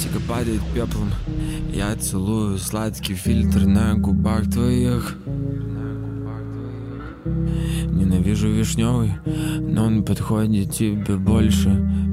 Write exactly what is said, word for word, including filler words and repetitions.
Чашечка падает пеплом. Я целую сладкий фильтр на губах твоих. Ненавижу вишневый, но он подходит тебе больше.